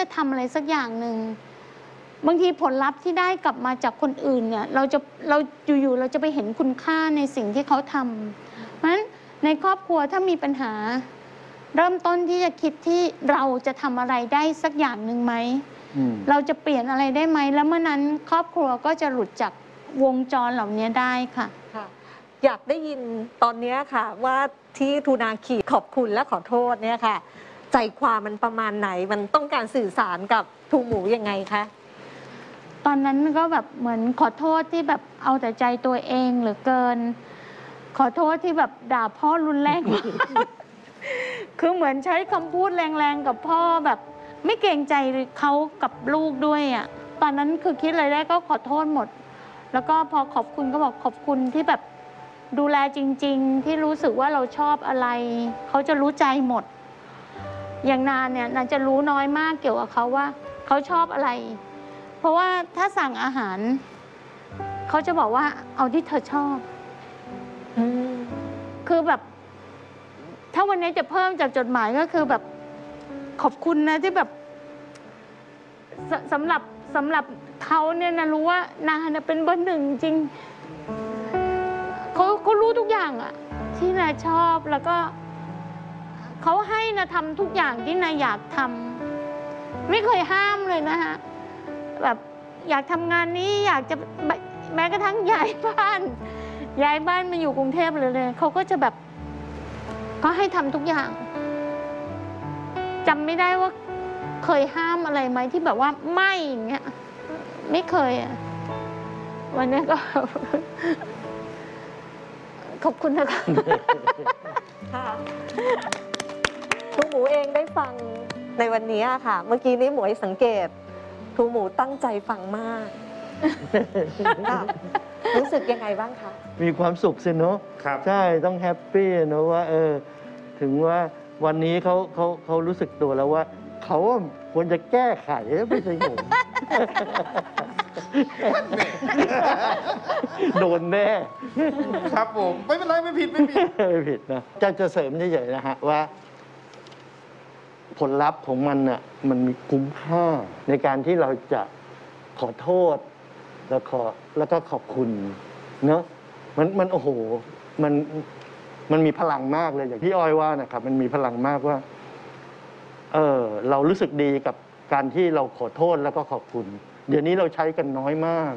ทำอะไรสักอย่างหนึ่งบางทีผลลัพธ์ที่ได้กลับมาจากคนอื่นเนี่ยเราอยู่ๆเราจะไปเห็นคุณค่าในสิ่งที่เขาทำเพราะฉะนั้นในครอบครัวถ้ามีปัญหาเริ่มต้นที่จะคิดที่เราจะทำอะไรได้สักอย่างหนึ่งไหมเราจะเปลี่ยนอะไรได้ไหมแล้วเมื่อนั้นครอบครัวก็จะหลุดจากวงจรเหล่านี้ได้ค่ะอยากได้ยินตอนนี้ค่ะว่าที่ทูนาขีขอบคุณและขอโทษเนี่ยค่ะใจความมันประมาณไหนมันต้องการสื่อสารกับทูหมูยังไงคะตอนนั้นก็แบบเหมือนขอโทษที่แบบเอาแต่ใจตัวเองเหลือเกินขอโทษที่แบบด่าพ่อรุนแรง คือเหมือนใช้คำพูดแรงๆกับพ่อแบบไม่เกรงใจเขากับลูกด้วยอ่ะตอนนั้นคือคิดอะไรได้ก็ขอโทษหมดแล้วก็พอขอบคุณก็บอกขอบคุณที่แบบดูแลจริงๆที่รู้สึกว่าเราชอบอะไรเขาจะรู้ใจหมดอย่างนานเนี่ยนานจะรู้น้อยมากเกี่ยวกับเขาว่าเขาชอบอะไรเพราะว่าถ้าสั่งอาหารเขาจะบอกว่าเอาที่เธอชอบคือแบบถ้าวันนี้จะเพิ่มจากจดหมายก็คือแบบขอบคุณนะที่แบบสำหรับเขาเนี่ยนะรู้ว่านานเป็นเบอร์หนึ่งจริงเขารู้ทุกอย่างอะที่นายชอบแล้วก็เขาให้นะทำทุกอย่างที่นายอยากทำไม่เคยห้ามเลยนะฮะแบบอยากทำงานนี้อยากจะแม้กระทั่งย้ายบ้านมาอยู่กรุงเทพเลยเขาก็จะแบบก็ให้ทำทุกอย่างจำไม่ได้ว่าเคยห้ามอะไรไหมที่แบบว่าไม่อย่างเงี้ยไม่เคยอ่ะวันนี้ก็ ขอบคุณนะคะค่ะทูหมูเองได้ฟังในวันนี้ค่ะเมื่อกี้นี้หมวยสังเกตทูหมูตั้งใจฟังมากรู้สึกยังไงบ้างคะมีความสุขสิเนาะใช่ต้องแฮปปี้เนาะว่าถึงว่าวันนี้เขารู้สึกตัวแล้วว่าเขาควรจะแก้ไขไม่ใช่ผมโดนแน่ครับผมไม่เป็นไรไม่ผิดไม่ผิดนะจะเสริมเฉยๆนะฮะว่าผลลัพธ์ของมันน่ะมันมีคุ้มค่าในการที่เราจะขอโทษแล้วก็ขอบคุณเนอะมันโอ้โหมันมีพลังมากเลยอย่างที่อ้อยว่านะครับมันมีพลังมากว่าเรารู้สึกดีกับการที่เราขอโทษแล้วก็ขอบคุณเดี๋ยวนี้เราใช้กันน้อยมาก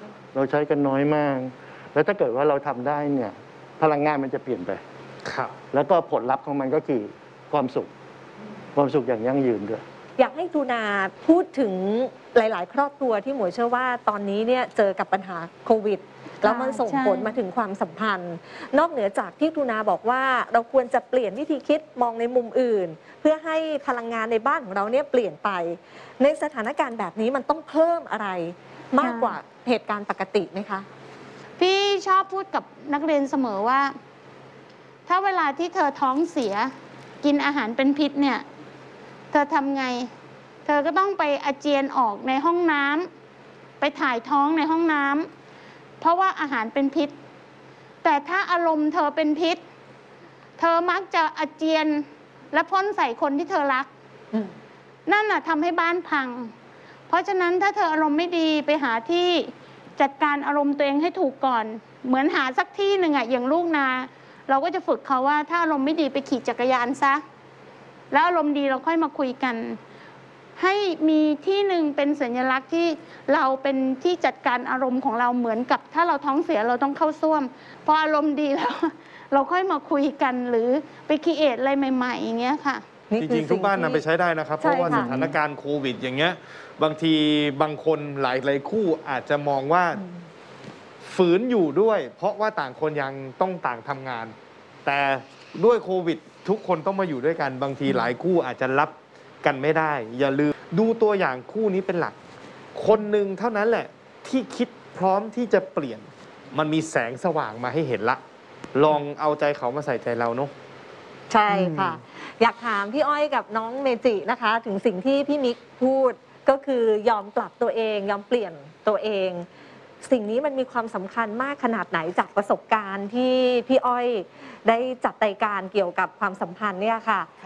แล้วถ้าเกิดว่าเราทำได้เนี่ยพลังงานมันจะเปลี่ยนไปครับแล้วก็ผลลัพธ์ของมันก็คือความสุขอย่างยั่งยืนด้วยอยากให้ทูนาพูดถึงหลายๆครอบครัวที่หมวยเชื่อว่าตอนนี้เนี่ยเจอกับปัญหาโควิดแล้วมันส่งผลมาถึงความสัมพันธ์นอกเหนือจากที่ทูนาบอกว่าเราควรจะเปลี่ยนวิธีคิดมองในมุมอื่นเพื่อให้พลังงานในบ้านของเราเนี่ยเปลี่ยนไปในสถานการณ์แบบนี้มันต้องเพิ่มอะไรมากกว่าเหตุการณ์ปกติไหมคะพี่ชอบพูดกับนักเรียนเสมอว่าถ้าเวลาที่เธอท้องเสียกินอาหารเป็นพิษเนี่ยเธอทำไงเธอก็ต้องไปอาเจียนออกในห้องน้ำไปถ่ายท้องในห้องน้ำเพราะว่าอาหารเป็นพิษแต่ถ้าอารมณ์เธอเป็นพิษเธอมักจะอาเจียนและพ่นใส่คนที่เธอรักนั่นน่ะทำให้บ้านพังเพราะฉะนั้นถ้าเธออารมณ์ไม่ดีไปหาที่จัดการอารมณ์ตัวเองให้ถูกก่อนเหมือนหาสักที่หนึ่งอะอย่างลูกนาเราก็จะฝึกเขาว่าถ้าอารมณ์ไม่ดีไปขี่จักรยานซะแล้วอารมณ์ดีเราค่อยมาคุยกันให้มีที่หนึ่งเป็นสัญลักษณ์ที่เราเป็นที่จัดการอารมณ์ของเราเหมือนกับถ้าเราท้องเสียเราต้องเข้าส้วมพออารมณ์ดีแล้วเราค่อยมาคุยกันหรือไปคิดอะไรใหม่ๆอย่างเงี้ยค่ะจริงๆทุกบ้านนำไปใช้ได้นะครับเพราะว่าสถานการณ์โควิดอย่างเงี้ยบางทีบางคนหลายคู่อาจจะมองว่าฝืนอยู่ด้วยเพราะว่าต่างคนยังต้องต่างทำงานแต่ด้วยโควิดทุกคนต้องมาอยู่ด้วยกันบางทีหลายคู่อาจจะรับกันไม่ได้อย่าลืมดูตัวอย่างคู่นี้เป็นหลักคนหนึ่งเท่านั้นแหละที่คิดพร้อมที่จะเปลี่ยนมันมีแสงสว่างมาให้เห็นละลองเอาใจเขามาใส่ใจเราเนาะใช่ค่ะอยากถามพี่อ้อยกับน้องเมจินะคะถึงสิ่งที่พี่มิกพูดก็คือยอมปรับตัวเองยอมเปลี่ยนตัวเองสิ่งนี้มันมีความสำคัญมากขนาดไหนจากประสบการณ์ที่พี่อ้อยได้จัดรายการเกี่ยวกับความสัมพันธ์เนี่ยค่ะ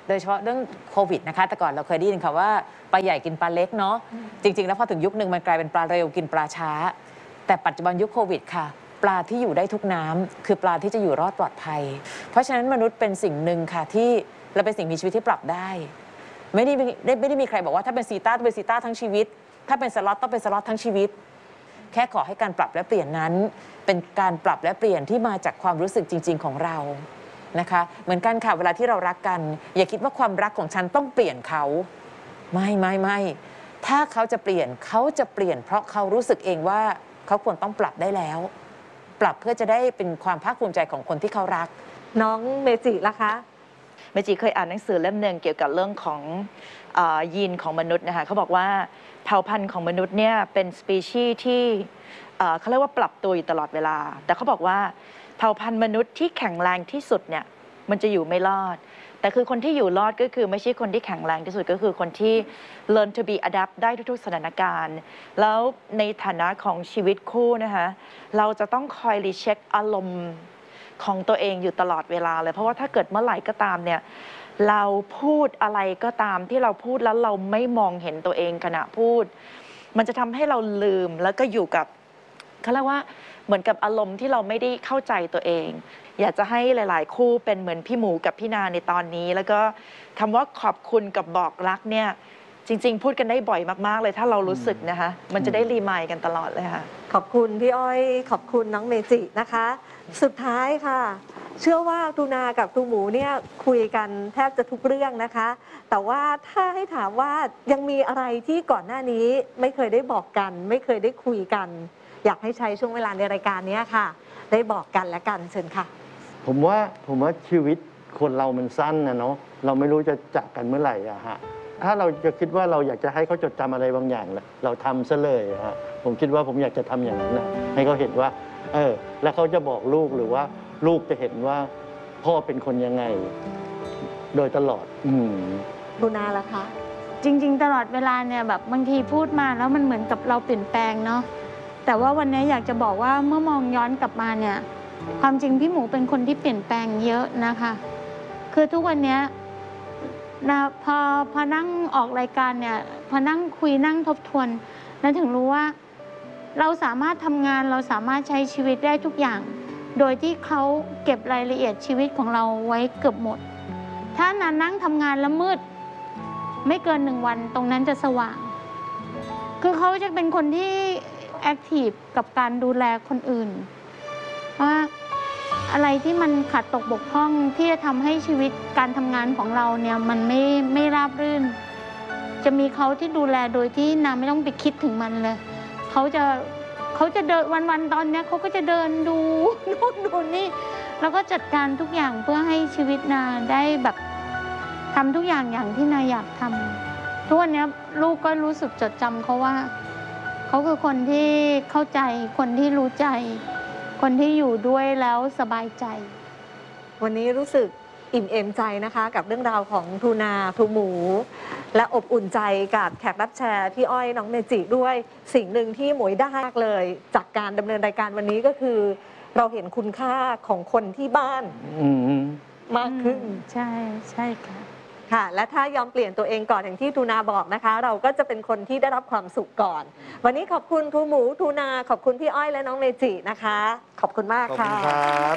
โดยเฉพาะเรื่องโควิดนะคะแต่ก่อนเราเคยได้ยินค่ะว่าปลาใหญ่กินปลาเล็กเนาะจริงๆแล้วพอถึงยุคนึงมันกลายเป็นปลาเร็วกินปลาช้าแต่ปัจจุบันยุคโควิดค่ะปลาที่อยู่ได้ทุกน้ำคือปลาที่จะอยู่รอดปลอดภัยเพราะฉะนั้นมนุษย์เป็นสิ่งหนึ่งค่ะที่เราเป็นสิ่งมีชีวิตที่ปรับได้ไม่ได้มีใครบอกว่าถ้าเป็นซีต้าต้องเป็นซีต้าทั้งชีวิตถ้าเป็นสล็อตต้องเป็นสล็อตทั้งชีวิตแค่ขอให้การปรับและเปลี่ยนนั้นเป็นการปรับและเปลี่ยนที่มาจากความรู้สึกจริงๆของเรานะคะเหมือนกันค่ะเวลาที่เรารักกันอย่าคิดว่าความรักของฉันต้องเปลี่ยนเขาไม่ถ้าเขาจะเปลี่ยนเพราะเขารู้สึกเองว่าเขาควรต้องปรับได้แล้วปรับเพื่อจะได้เป็นความภาคภูมิใจของคนที่เขารักน้องเมจิล่ะคะเมจิเคยอ่านหนังสือเล่มหนึ่งเกี่ยวกับเรื่องของยีนของมนุษย์นะคะเขาบอกว่าเผ่าพันธุ์ของมนุษย์เนี่ยเป็นสปีชีส์ที่เขาเรียกว่าปรับตัวอยู่ตลอดเวลาแต่เขาบอกว่าเผ่าพันธุ์มนุษย์ที่แข็งแรงที่สุดเนี่ยมันจะอยู่ไม่รอดแต่คือคนที่อยู่รอดก็คือไม่ใช่คนที่แข็งแรงที่สุดก็คือคนที่ learn to be adapt ได้ทุกๆสถานการณ์แล้วในฐานะของชีวิตคู่นะคะเราจะต้องคอยรีเช็คอารมณ์ของตัวเองอยู่ตลอดเวลาเลยเพราะว่าถ้าเกิดเมื่อไหร่ก็ตามเนี่ยเราพูดอะไรก็ตามที่เราพูดแล้วเราไม่มองเห็นตัวเองขณะพูดมันจะทำให้เราลืมแล้วก็อยู่กับเขาเรียกว่าเหมือนกับอารมณ์ที่เราไม่ได้เข้าใจตัวเองอยากจะให้หลายๆคู่เป็นเหมือนพี่หมูกับพี่นาในตอนนี้แล้วก็คำว่าขอบคุณกับบอกรักเนี่ยจริงๆพูดกันได้บ่อยมากๆเลยถ้าเรารู้สึกนะคะมันจะได้รีมายด์กันตลอดเลยค่ะขอบคุณพี่อ้อยขอบคุณน้องเมจินะคะสุดท้ายค่ะเชื่อว่าครูนากับครูหมูเนี่ยคุยกันแทบจะทุกเรื่องนะคะแต่ว่าถ้าให้ถามว่ายังมีอะไรที่ก่อนหน้านี้ไม่เคยได้บอกกันไม่เคยได้คุยกันอยากให้ใช้ช่วงเวลาในรายการนี้ค่ะได้บอกกันและกันเชิญค่ะผมว่าชีวิตคนเรามันสั้นนะเนาะเราไม่รู้จะจากกันเมื่อไหร่อะฮะถ้าเราจะคิดว่าเราอยากจะให้เขาจดจำอะไรบางอย่างเราทำซะเลยฮะผมคิดว่าผมอยากจะทำอย่างนั้นนะให้เขาเห็นว่าแล้วเขาจะบอกลูกหรือว่าลูกจะเห็นว่าพ่อเป็นคนยังไงโดยตลอดครูนาล่ะคะจริงๆตลอดเวลาเนี่ยแบบบางทีพูดมาแล้วมันเหมือนกับเราเปลี่ยนแปลงเนาะแต่ว่าวันนี้อยากจะบอกว่าเมื่อมองย้อนกลับมาเนี่ยความจริงพี่หมูเป็นคนที่เปลี่ยนแปลงเยอะนะคะคือทุกวันนี้นะพอนั่งออกรายการเนี่ยพอนั่งคุยนั่งทบทวนแล้วถึงรู้ว่าเราสามารถทำงานเราสามารถใช้ชีวิตได้ทุกอย่างโดยที่เขาเก็บรายละเอียดชีวิตของเราไว้เกือบหมดถ้านานนั่งทำงานแล้วมืดไม่เกิน1 วันตรงนั้นจะสว่างคือเขาจะเป็นคนที่แอคทีฟกับการดูแลคนอื่นว่าอะไรที่มันขาดตกบกพร่องที่จะทำให้ชีวิตการทำงานของเราเนี่ยมันไม่ราบรื่นจะมีเขาที่ดูแลโดยที่นาไม่ต้องไปคิดถึงมันเลยเขาจะเดินวันๆตอนนี้เขาก็จะเดินดูนู่นดูนี่แล้วก็จัดการทุกอย่างเพื่อให้ชีวิตนาได้แบบทำทุกอย่างอย่างที่นาอยากทำทุกวันนี้ลูกก็รู้สึกจดจำเขาว่าเขาคือคนที่เข้าใจคนที่รู้ใจคนที่อยู่ด้วยแล้วสบายใจวันนี้รู้สึกอิ่มเอมใจนะคะกับเรื่องราวของครูนาครูหมูและอบอุ่นใจกับแขกรับเชิญพี่อ้อยน้องเมจิด้วยสิ่งหนึ่งที่หมวยได้เลยจากการดำเนินรายการวันนี้ก็คือเราเห็นคุณค่าของคนที่บ้านมากขึ้นใช่ค่ะค่ะและถ้ายอมเปลี่ยนตัวเองก่อนอย่างที่ทูนาบอกนะคะเราก็จะเป็นคนที่ได้รับความสุขก่อนวันนี้ขอบคุณครูหมูทูนาขอบคุณพี่อ้อยและน้องเมจินะคะขอบคุณมากค่ะขอบคุณครับ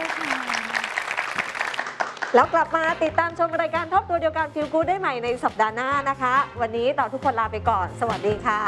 แล้วกลับมาติดตามชมรายการท็อปตัวเดียวกันฟิลกู๊ดได้ใหม่ในสัปดาห์หน้านะคะวันนี้เราทุกคนลาไปก่อนสวัสดีค่ะ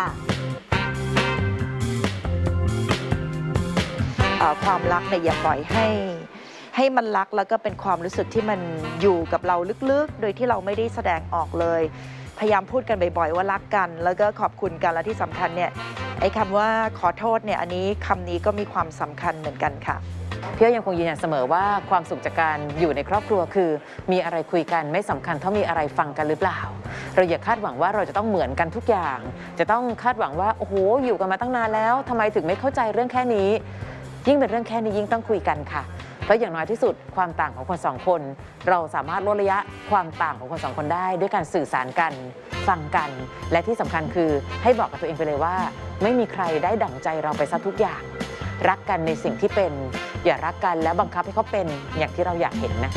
ความรักเนี่ยอย่าปล่อยให้มันรักแล้วก็เป็นความรู้สึกที่มันอยู่กับเราลึกๆโดยที่เราไม่ได้แสดงออกเลยพยายามพูดกันบ่อยๆว่ารักกันแล้วก็ขอบคุณกันและที่สำคัญเนี่ยไอ้คำว่าขอโทษเนี่ยอันนี้คำนี้ก็มีความสำคัญเหมือนกันค่ะพี่อ้อยยังคงยืนยันเสมอว่าความสุขจากการอยู่ในครอบครัวคือมีอะไรคุยกันไม่สำคัญเท่ามีอะไรฟังกันหรือเปล่าเราอย่าคาดหวังว่าเราจะต้องเหมือนกันทุกอย่างจะต้องคาดหวังว่าโอ้โหอยู่กันมาตั้งนานแล้วทำไมถึงไม่เข้าใจเรื่องแค่นี้ยิ่งเป็นเรื่องแค่นี้ยิ่งต้องคุยกันค่ะเพราะอย่างน้อยที่สุดความต่างของคนสองคนเราสามารถลดระยะความต่างของคนสองคนได้ด้วยการสื่อสารกันฟังกันและที่สำคัญคือให้บอกกับตัวเองไปเลยว่าไม่มีใครได้ดั่งใจเราไปซะทุกอย่างรักกันในสิ่งที่เป็นอย่ารักกันแล้วบังคับให้เขาเป็นอย่างที่เราอยากเห็นนะคะ